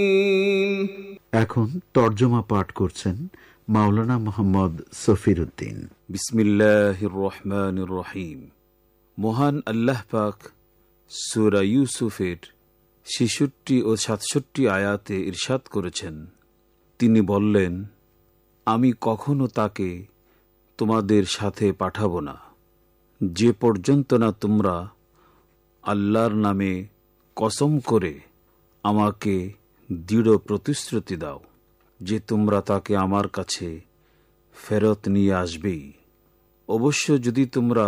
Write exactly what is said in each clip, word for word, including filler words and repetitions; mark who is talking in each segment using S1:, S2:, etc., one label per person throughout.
S1: এখন তর্জমা পাঠ করছেন মাওলানা মোহাম্মদ সফির উদ্দিন।
S2: বিসমিল্লাহির রহমানির রহিম। মহান আল্লাহ পাক সূরা ইউসুফের ছেষট্টি ও সাতষট্টি আয়াতে ইরশাদ করেছেন, তিনি বললেন, আমি কখনো তাকে তোমাদের সাথে পাঠাবো না যে পর্যন্ত না তোমরা আল্লাহর নামে কসম করে আমাকে দৃঢ় প্রতিশ্রুতি দাও যে তোমরা তাকে আমার কাছে ফেরত নিয়ে আসবেই। অবশ্য যদি তোমরা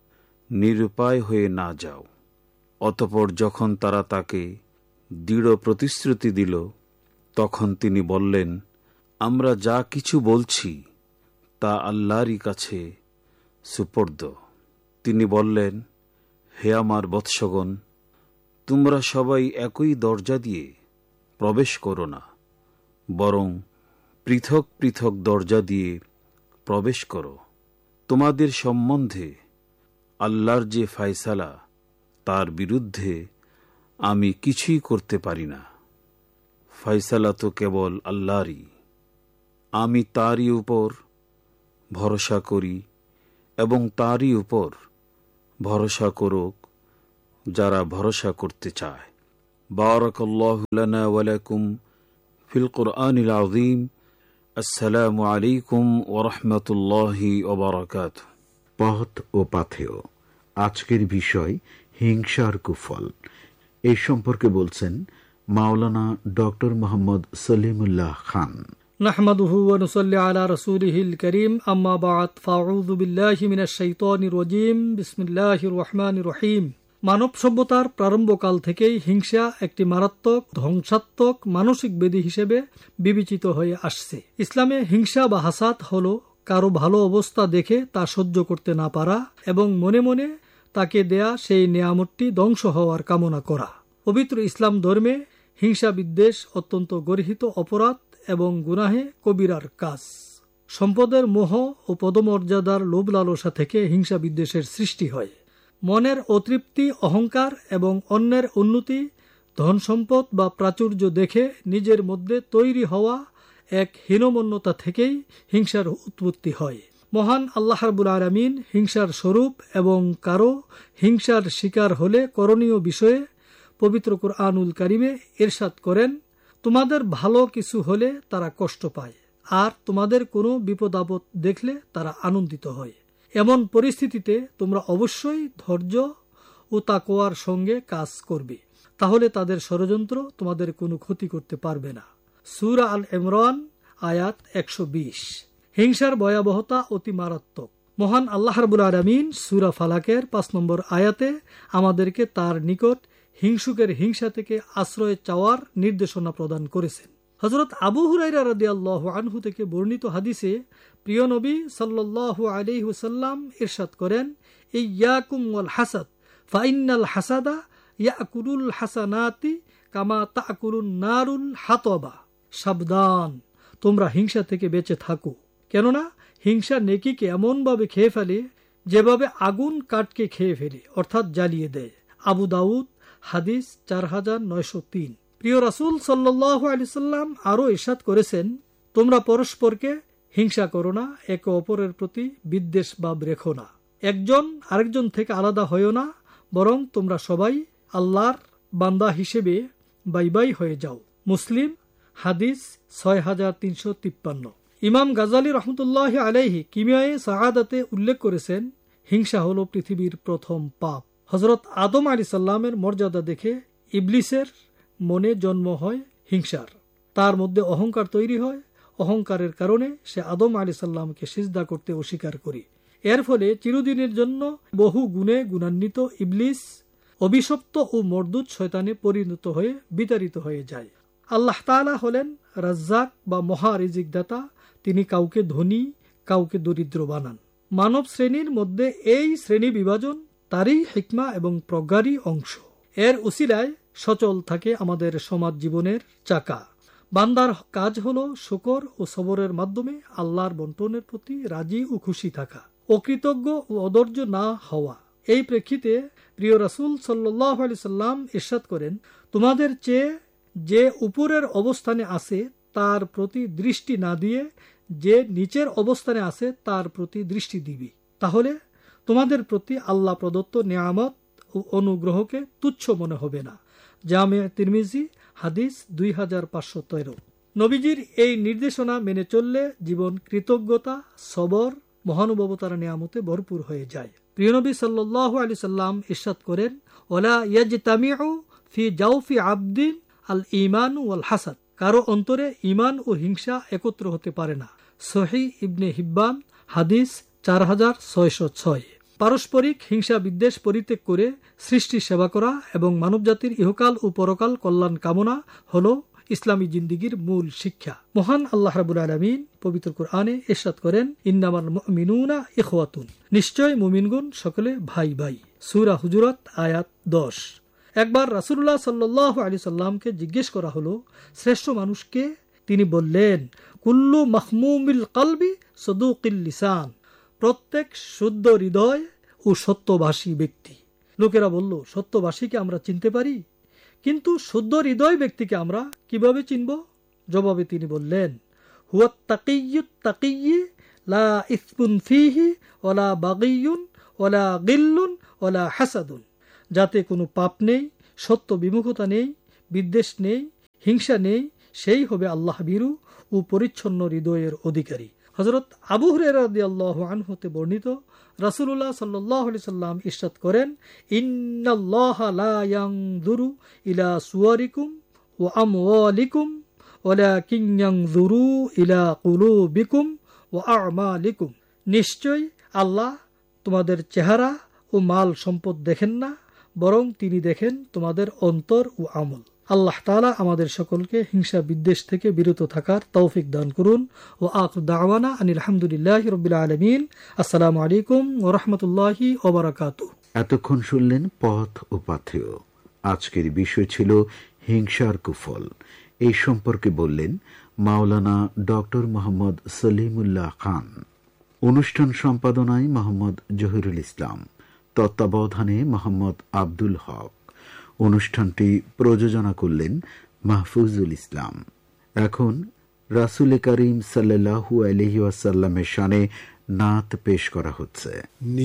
S2: নিরুপায় হয়ে না যাও। অতঃপর যখন তারা তাকে দৃঢ় প্রতিশ্রুতি দিল, তখন তিনি বললেন, আমরা যা কিছু বলছি তা আল্লাহরই কাছে সুপর্দ। তিনি বললেন, হে আমার বৎসগণ, তোমরা সবাই একই দরজা দিয়ে প্রবেশ করো না, বরং পৃথক পৃথক দরজা দিয়ে প্রবেশ করো। তোমাদের সম্বন্ধে আল্লাহর যে ফায়সালা, তার বিরুদ্ধে আমি কিছুই করতে পারি না। ফায়সালা তো কেবল আল্লাহরই। আমি তারই উপর ভরসা করি এবং তারই উপর ভরসা করুক যারা ভরসা করতে চায়। বারাকাল্লাহু লানা ওয়া লাকুম ফিল কুরআনিল আযীম। আসসালামু আলাইকুম ওয়া রাহমাতুল্লাহি ওয়া বারাকাতুহু।
S1: পথ ও পাথেয়, আজকের বিষয় হিংসার কুফল। এই সম্পর্কে বলছেন মাওলানা ডক্টর মোহাম্মদ সলিমুল্লাহ খান।
S3: নাহমাদুহু ওয়া নুসাল্লি আলা রাসূলিহিল কারীম, আম্মা বা'দ, ফাউযু বিল্লাহি মিনাশ শাইতানির রাজীম। বিসমিল্লাহির রহমানির রহিম। মানব সভ্যতার প্রারম্ভকাল থেকেই হিংসা একটি মারাত্মক ধ্বংসাত্মক মানসিক ব্যাধি হিসেবে বিবেচিত হয়ে আসছে। ইসলামে হিংসা বা হাসাদ হলো কারো ভালো অবস্থা দেখে তা সহ্য করতে না পারা এবং মনে মনে তাকে দেয়া সেই নেয়ামতটি ধ্বংস হওয়ার কামনা করা। পবিত্র ইসলাম ধর্মে হিংসা বিদ্বেষ অত্যন্ত গর্হিত অপরাধ এবং গুনাহে কবিরার কাজ। সম্পদের মোহ ও পদমর্যাদার লোভ লালসা থেকে হিংসা বিদ্বেষের সৃষ্টি হয়। মনের অতৃপ্তি, অহংকার এবং অন্যের উন্নতি, ধন সম্পদ বা প্রাচুর্য দেখে নিজের মধ্যে তৈরি হওয়া এক হীনমন্যতা থেকেই হিংসার উৎপত্তি হয়। মহান আল্লাহ রাব্বুল আলামিন হিংসার স্বরূপ এবং কারো হিংসার শিকার হলে করণীয় বিষয়ে পবিত্র কুরআনুল কারীমে ইরশাদ করেন, তোমাদের ভালো কিছু হলে তারা কষ্ট পায়, আর তোমাদের কোনো বিপদ আপদ দেখলে তারা আনন্দিত হয়। এমন পরিস্থিতিতে তোমরা অবশ্যই ধৈর্য ও তাকওয়ার সঙ্গে কাজ করবে, তাহলে তাদের ষড়যন্ত্র তোমাদের কোনো ক্ষতি করতে পারবে না। সূরা আল ইমরান আয়াত একশো বিশ। হিংসার ভয়াবহতা অতি মারাত্মক। মহান আল্লাহ রাব্বুল আলামিন সূরা ফালাকের পাঁচ নম্বর আয়াতে আমাদেরকে তার নিকট হিংসুকের হিংসা থেকে আশ্রয় চাওয়ার নির্দেশনা প্রদান করেছেন। হযরত আবু হুরায়রা রাদিয়াল্লাহু আনহু থেকে বর্ণিত হাদিসে প্রিয় নবী সাল্লাল্লাহু আলাইহি ওয়াসাল্লাম ইরশাদ করেন, ইয়াকুম ওয়াল হাসাদ ফাইন্নাল হাসাদা ইয়াকুলুল হাসানাতি কামা তাকুলুন নারুল হাতাবা। সাবধান, তোমরা হিংসা থেকে বেঁচে থাকো, কেননা হিংসা নেকিকে এমনভাবে খেয়ে ফেলে যেভাবে আগুন কাঠকে খেয়ে ফেলে, অর্থাৎ জ্বালিয়ে দেয়। আবু দাউদ হাদিস চার হাজার নয়শো তিন। প্রিয় রাসূল সাল্লাল্লাহু আলাইহি সাল্লাম আরো ইরশাদ করেছেন, তোমরা পরস্পরকে হিংসা করো না, একে অপরের প্রতি বিদ্বেষ ভাব রেখো না, একজন আরেকজন থেকে আলাদা হয়েও না, বরং তোমরা সবাই আল্লাহর বান্দা হিসেবে বাই বাই হয়ে যাও। মুসলিম হাদিস ছয় হাজার তিনশো তিপ্পান্ন। ইমাম গাজালি রহমতুল্লাহ আলাইহি কিমিয়ায়ে সাআদাতে উল্লেখ করেছেন, হিংসা হলো পৃথিবীর প্রথম পাপ। হযরত আদম আলাইহিস সালামের মর্যাদা দেখে ইবলিসের মনে জন্ম হয় হিংসার। তার মধ্যে অহংকার তৈরি হয়। অহংকারের কারণে সে আদম আলাইহিস সালামকে সিজদা করতে অস্বীকার করে। এর ফলে চিরদিনের জন্য বহু গুণে গুণান্বিত ইবলিস অভিশপ্ত ও মরদুদ শয়তানে পরিণত হয়ে বিতাড়িত হয়ে যায়। আল্লাহ তাআলা হলেন রাজ্জাক বা মহা রিজিক দাতা। তিনি কাউকে ধনী, কাউকে দরিদ্র বানান। মানব শ্রেণীর মধ্যে এই শ্রেণী বিভাজন তারই হিকমা এবং প্রজ্ঞারই অংশ। এর উসিলায় সচল থাকে আমাদের সমাজ জীবনের চাকা। বান্দার কাজ হলো শুকর ও সবরের মাধ্যমে আল্লাহর বন্টনের প্রতি রাজি ও খুশি থাকা, অকৃতজ্ঞ ও অধৈর্য না হওয়া। এই প্রেক্ষিতে প্রিয় রাসূল সাল্লাল্লাহু আলাইহি সাল্লাম ইরশাদ করেন, তোমাদের চেয়ে যে উপরের অবস্থানে আছে তার প্রতি দৃষ্টি না দিয়ে যে নিচের অবস্থানে আছে তার প্রতি দৃষ্টি দিবি, তাহলে তোমাদের প্রতি আল্লাহ প্রদত্ত নিয়ামত ও অনুগ্রহকে তুচ্ছ মনে হবে না। জামে তিরমিজি হাদিস দুই হাজার পাঁচশো তেরো। নবীজির এই নির্দেশনা মেনে চললে জীবন কৃতজ্ঞতা, সবর, মহানুভবতার নিয়ামতে ভরপুর হয়ে যায়। প্রিয় নবী সাল্লাল্লাহু আলাইহি সাল্লাম ইরশাদ করেন, ওয়ালা ইয়াজতামিউ ফি জাওফি আবদিন আল ঈমান ওয়াল হাসাদ, কারো অন্তরে ঈমান ও হিংসা একত্র হতে পারে না। সহিহ ইবনে হিব্বান হাদিস চার হাজার ছয়শো ছয়। পারস্পরিক হিংসা বিদ্বেষ পরিত্যাগ করে সৃষ্টি সেবা করা এবং মানবজাতির ইহকাল ও পরকাল কল্যাণ কামনা হলো ইসলামী জিন্দিগির মূল শিক্ষা। মহান আল্লাহ রাব্বুল আলামিন পবিত্র কুরআনে ইরশাদ করেন, ইন্নামাল মুমিনুনা ইখওয়াতুন, নিশ্চয় মুমিনগণ সকলে ভাই ভাই। সূরা হুজুরাত আয়াত দশ। একবার রাসূলুল্লাহ সাল্লাল্লাহু আলাইহি সাল্লামকে জিজ্ঞেস করা হলো, শ্রেষ্ঠ মানুষকে? তিনি বললেন, কুল্লু মাহমুমিল কলবি সদুকিল লিসান, প্রত্যেক শুদ্ধ হৃদয় ও সত্যভাষী ব্যক্তি। লোকেরা বলল, সত্যভাষীকে আমরা চিনতে পারি, কিন্তু শুদ্ধ হৃদয় ব্যক্তিকে আমরা কিভাবে চিনব? জবাবে তিনি বললেন, হুয়া তাকিয়্যুত তাকিয়্যি লা ইসমুন ফীহি ওয়ালা বাগিয়ুন ওয়ালা গিল্লুন ওয়ালা হাসাদুন, যাতে কোনো পাপ নেই, সত্য বিমুখতা নেই, বিদ্বেষ নেই, হিংসা নেই, সেই হবে আল্লাহ ভীরু ও পরিচ্ছন্ন হৃদয়ের অধিকারী। হযরত আবু হুরায়রা রাদিয়াল্লাহু আনহু হতে বর্ণিত, রাসূলুল্লাহ সাল্লাল্লাহু আলাইহি সাল্লাম ইরশাদ করেন, ইন্নাল্লাহা লা ইয়ানজুরু ইলা সুওয়ারিকুম ওয়া আমওয়ালিকুম ওয়ালাকিন ইয়ানজুরু ইলা কুলুবিকুম ওয়া আ'মালিকুম, নিশ্চয় আল্লাহ তোমাদের চেহারা ও মাল সম্পদ দেখেন না, বরং তিনি দেখেন তোমাদের অন্তর ও আমল। আল্লাহ তাআলা আমাদের সকলকে হিংসা বিদ্বেষ থেকে বিরত থাকার তৌফিক দান করুন। ও আখির দাওয়ানা আনিল হামদুলিল্লাহি রাব্বিল আলামিন। আসসালামু আলাইকুম ওয়া রাহমাতুল্লাহি ওয়া বারাকাতুহু।
S1: এতক্ষণ শুনলেন পথ ও পাথেয়। আজকের বিষয় ছিল হিংসার কুফল। এই সম্পর্কে বললেন মাওলানা ডক্টর মোহাম্মদ সলিমুল্লাহ খান। অনুষ্ঠান সম্পাদনায় মোহাম্মদ জহিরুল ইসলাম, তত্ত্বাবধানে মোহাম্মদ আব্দুল হক। অনুষ্ঠানটি প্রযোজনা করলেন মাহফুজুল ইসলাম। এখন রাসূল করিম সাল্লাল্লাহু আলাইহি ওয়াসাল্লামের শানে নাত পেশ করা হচ্ছে।